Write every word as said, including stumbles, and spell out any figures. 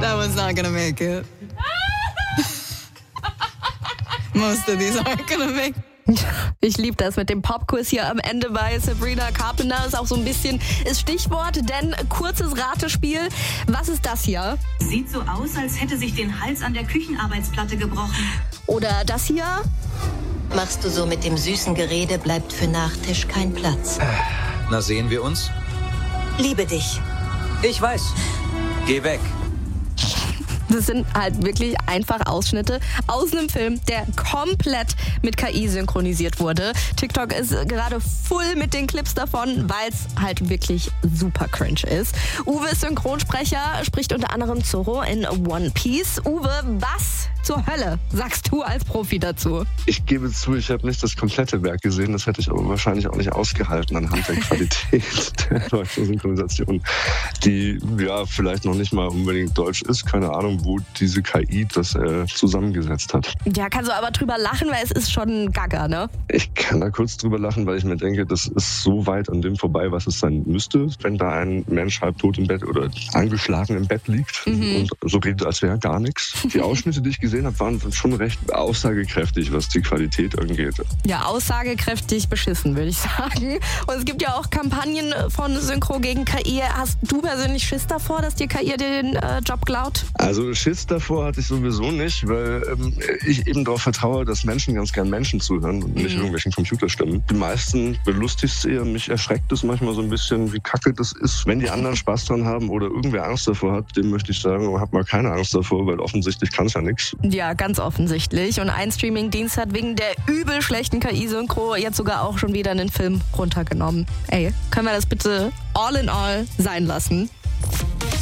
That one's not gonna make it. Most of these aren't gonna make it. Ich liebe das mit dem Popquiz hier am Ende bei Sabrina Carpenter. Ist auch so ein bisschen das Stichwort, denn kurzes Ratespiel. Was ist das hier? Sieht so aus, als hätte sich den Hals an der Küchenarbeitsplatte gebrochen. Oder das hier? Machst du so mit dem süßen Gerede, bleibt für Nachtisch kein Platz. Na, sehen wir uns? Liebe dich. Ich weiß. Geh weg. Das sind halt wirklich einfach Ausschnitte aus einem Film, der komplett mit K I synchronisiert wurde. TikTok ist gerade voll mit den Clips davon, weil es halt wirklich super cringe ist. Uwe ist Synchronsprecher, spricht unter anderem Zorro in One Piece. Uwe, was zur Hölle sagst du als Profi dazu? Ich gebe zu, ich habe nicht das komplette Werk gesehen. Das hätte ich aber wahrscheinlich auch nicht ausgehalten anhand der Qualität der deutschen Synchronisation, die ja vielleicht noch nicht mal unbedingt deutsch ist. Keine Ahnung, wo diese K I das äh, zusammengesetzt hat. Ja, kannst du aber drüber lachen, weil es ist schon gaga, ne? Ich kann da kurz drüber lachen, weil ich mir denke, das ist so weit an dem vorbei, was es sein müsste, wenn da ein Mensch halbtot im Bett oder angeschlagen im Bett liegt mhm. und so redet, als wäre gar nichts. Die Ausschnitte, die ich gesehen habe, waren schon recht aussagekräftig, was die Qualität angeht. Ja, aussagekräftig beschissen, würde ich sagen. Und es gibt ja auch Kampagnen von Synchro gegen K I. Hast du persönlich Schiss davor, dass dir K I den äh, Job klaut? Also Schiss davor hatte ich sowieso nicht, weil ähm, ich eben darauf vertraue, dass Menschen ganz gern Menschen zuhören und nicht mhm. irgendwelchen Computerstimmen. Die meisten belustigt es eher, mich erschreckt es manchmal so ein bisschen, wie kacke das ist. Wenn die anderen Spaß dran haben oder irgendwer Angst davor hat, dem möchte ich sagen, hab mal keine Angst davor, weil offensichtlich kann es ja nichts. Ja, ganz offensichtlich. Und ein Streamingdienst hat wegen der übel schlechten K I-Synchro jetzt sogar auch schon wieder einen Film runtergenommen. Ey, können wir das bitte all in all sein lassen?